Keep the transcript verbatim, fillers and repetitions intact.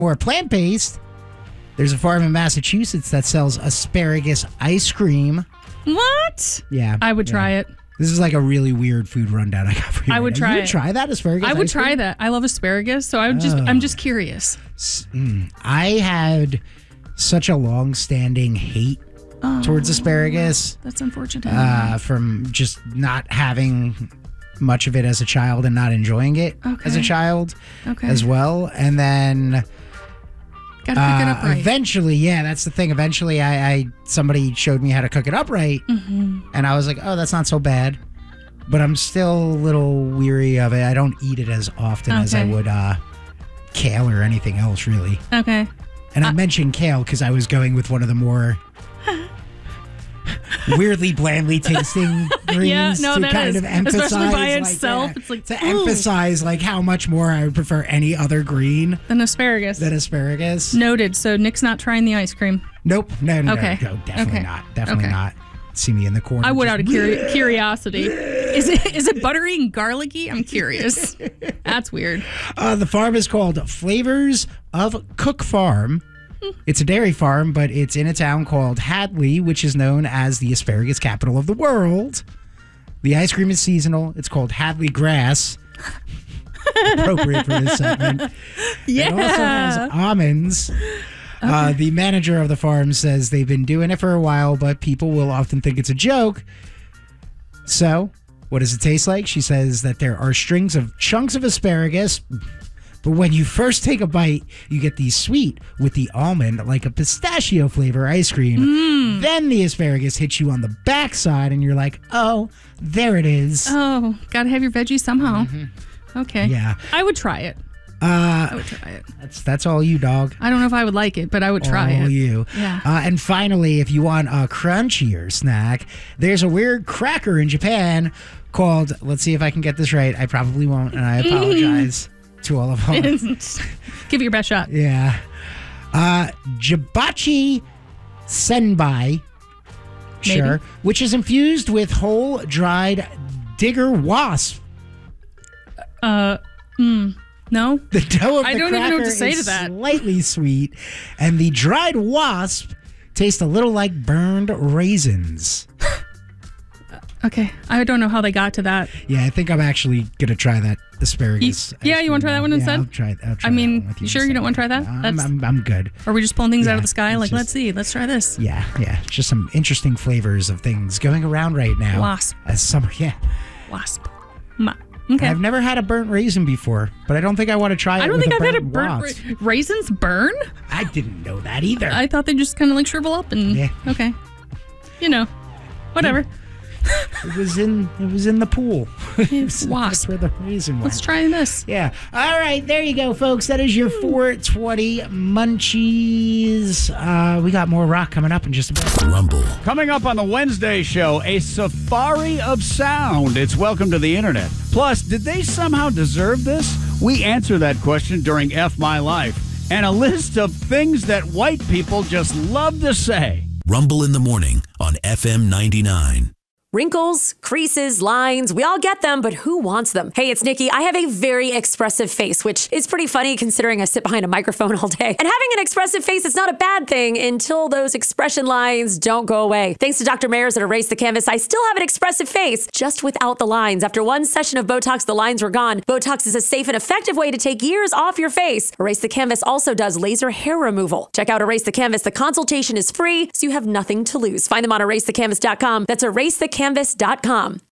more plant-based, there's a farm in Massachusetts that sells asparagus ice cream. What? Yeah. I would yeah. try it. This is like a really weird food rundown I got for you. I would right try you it. would try that asparagus I would ice try cream? that. I love asparagus, so I would just. Oh. I'm just curious. Mm, I had such a long-standing hate Oh, towards asparagus. That's unfortunate. Uh, from just not having much of it as a child and not enjoying it Okay. as a child okay. as well. And then Gotta cook it up uh, right. eventually, yeah, that's the thing. Eventually, I, I somebody showed me how to cook it up right, Mm-hmm. and I was like, oh, that's not so bad. But I'm still a little weary of it. I don't eat it as often as I Okay. would uh, kale or anything else, really. Okay. And I Uh, mentioned kale because I was going with one of the more weirdly blandly tasting greens Yeah, no, to that kind is. of emphasize, Especially by like, itself, yeah, it's like, to ooh. emphasize like how much more I would prefer any other green An asparagus. than asparagus. Noted. So Nick's not trying the ice cream. Nope, no, no, Okay. no, no, definitely Okay. not, definitely Okay. not. See me in the corner. I would just- out of curi- curiosity. Is it is it buttery and garlicky? I'm curious. That's weird. Uh, the farm is called Flavors of Cook Farm. It's a dairy farm, but it's in a town called Hadley, which is known as the asparagus capital of the world. The ice cream is seasonal. It's called Hadley Grass. Appropriate for this segment. Yeah. It also has almonds. Uh, the manager of the farm says they've been doing it for a while, but people will often think it's a joke. So, what does it taste like? She says that there are strings of chunks of asparagus, but when you first take a bite, you get the sweet with the almond, like a pistachio flavor ice cream. Mm. Then the asparagus hits you on the backside, and you're like, oh, there it is. Oh, gotta have your veggies somehow. Okay. Yeah. I would try it. Uh, I would try it. that's that's all you, dog. I don't know if I would like it, but I would try all it. you. Yeah. Uh, and finally, if you want a crunchier snack, there's a weird cracker in Japan called, let's see if I can get this right. I probably won't, and I apologize to all of them. Give it your best shot. Yeah. Uh, Jibachi Senbai. Sure. Maybe. Which is infused with whole dried digger wasp. Uh, mm, no. The dough of I the don't even know what to cracker say is to that. slightly sweet, and the dried wasp tastes a little like burned raisins. Okay. I don't know how they got to that. Yeah, I think I'm actually gonna try that asparagus. You- yeah, ice you wanna cream try that now. one Yeah, instead? I'll try. I'll try I mean, that one with you in sure a you don't second. wanna try that? I'm, That's- I'm, I'm good. Are we just pulling things Yeah, out of the sky? it's Like, just- let's see. Let's try this. Yeah, yeah. Just some interesting flavors of things going around right now. Wasp. As summer, yeah. Wasp. Ma- Okay. I've never had a burnt raisin before, but I don't think I want to try it. I don't with think a I've had a burnt burnt wasp. ra- raisins burn. I didn't know that either. I thought they just kind of like shrivel up and Yeah. okay, you know, whatever. It was in. It was in the pool. It's wasp. That's where the raisin went. Let's try this. Yeah. All right. There you go, folks. That is your four twenty munchies. Uh, we got more rock coming up in just a bit. Rumble. Coming up on the Wednesday show, a safari of sound. It's Welcome to the Internet. Plus, did they somehow deserve this? We answer that question during F My Life. And a list of things that white people just love to say. Rumble in the morning on F M ninety-nine. Wrinkles, creases, lines, we all get them, but who wants them? Hey, it's Nikki. I have a very expressive face, which is pretty funny considering I sit behind a microphone all day. And having an expressive face is not a bad thing until those expression lines don't go away. Thanks to Doctor Mayers at Erase the Canvas, I still have an expressive face, just without the lines. After one session of Botox, the lines were gone. Botox is a safe and effective way to take years off your face. Erase the Canvas also does laser hair removal. Check out Erase the Canvas. The consultation is free, so you have nothing to lose. Find them on erase the canvas dot com. That's erase the canvas dot com.